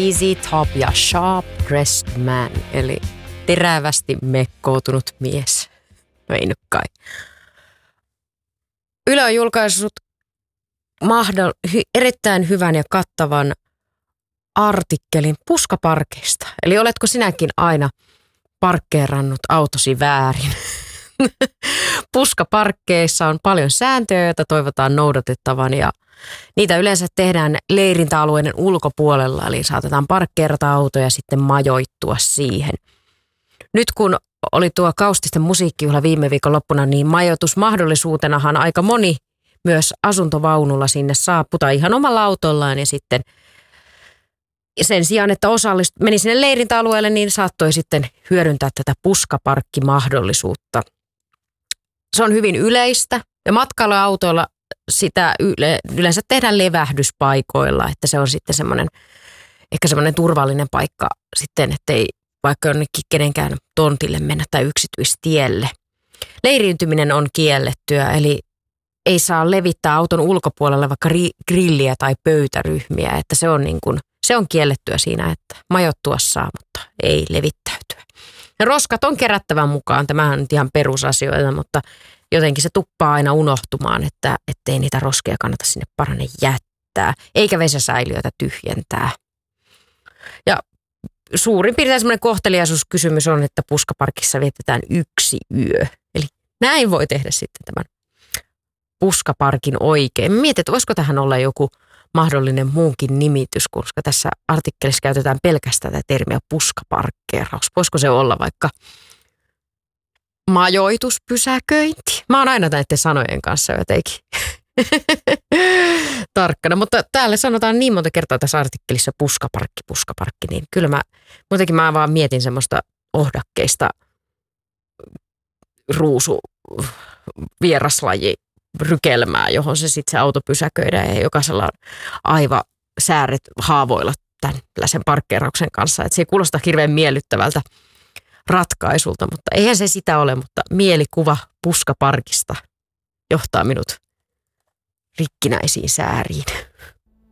ZZ Top ja Sharp Dressed Man, eli terävästi mekkoutunut mies. No ei nyt kai. Yle on julkaissut erittäin hyvän ja kattavan artikkelin puskaparkeista. Eli oletko sinäkin aina parkkeerannut autosi väärin? Puskaparkkeissa on paljon sääntöjä, joita toivotaan noudatettavan ja niitä yleensä tehdään leirintäalueiden ulkopuolella, eli saatetaan parkkeerata autoja ja sitten majoittua siihen. Nyt kun oli tuo Kaustisten musiikkijuhla viime viikon loppuna, niin majoitusmahdollisuutenahan aika moni myös asuntovaunulla sinne saapui ihan omalla autollaan ja sitten sen sijaan, että meni sinne leirintäalueelle, niin saattoi sitten hyödyntää tätä puskaparkkimahdollisuutta. Se on hyvin yleistä ja matkailuautoilla sitä yleensä tehdään levähdyspaikoilla, että se on sitten ehkä semmoinen turvallinen paikka sitten, ettei vaikka jonnekin kenenkään tontille mennä tai yksityistielle. Leiriintyminen on kiellettyä, eli ei saa levittää auton ulkopuolelle vaikka grilliä tai pöytäryhmiä, että se on kiellettyä siinä, että majoittua saa, mutta ei levittäytyä. Ja roskat on kerättävän mukaan, tämähän on nyt ihan perusasioita, mutta jotenkin se tuppaa aina unohtumaan, että ettei niitä roskia kannata sinne parane jättää, eikä vesäsäiliöitä tyhjentää. Ja suurin piirtein semmoinen kohteliaisuuskysymys on, että puskaparkissa vietetään 1 yö. Eli näin voi tehdä sitten tämän puskaparkin oikein. Mietin, että voisiko tähän olla joku mahdollinen muunkin nimitys, koska tässä artikkelissa käytetään pelkästään tätä termiä puskaparkkeeraus. Voisiko se olla vaikka majoituspysäköinti? Mä oon aina näiden sanojen kanssa jotenkin tarkkana, mutta täällä sanotaan niin monta kertaa tässä artikkelissa puskaparkki, niin kyllä mä vaan mietin semmoista ohdakkeista vieraslaji rykelmää, johon se auto pysäköidään ja jokaisella on aivan sääret haavoilla tällaisen parkkeerauksen kanssa. Että se ei kuulosta hirveän miellyttävältä ratkaisulta, mutta eihän se sitä ole, mutta mielikuva puskaparkista johtaa minut rikkinäisiin sääriin.